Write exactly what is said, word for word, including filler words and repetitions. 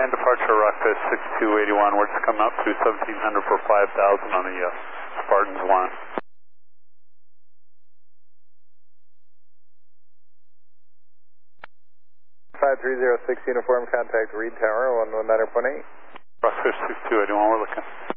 And departure Rockfish six two eight one, we're just coming up to seventeen hundred for five thousand on the uh, Spartans one. five three zero six uniform, contact Reed Tower, one one nine point eight. Rockfish six two eight one, we're looking.